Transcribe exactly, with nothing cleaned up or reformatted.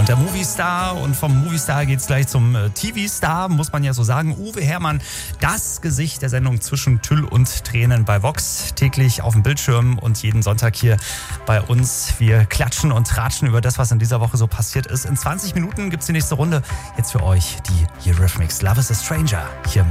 der Movie-Star. Und vom Movie-Star geht's gleich zum äh, T V-Star, muss man ja so sagen. Uwe Herrmann, das Gesicht der Sendung Zwischen Tüll und Tränen bei Vox. Täglich auf dem Bildschirm und jeden Sonntag hier bei uns. Wir klatschen und tratschen über das, was in dieser Woche so passiert ist. In zwanzig Minuten gibt's die nächste Runde. Jetzt für euch die Eurythmics. Love is a Stranger hier im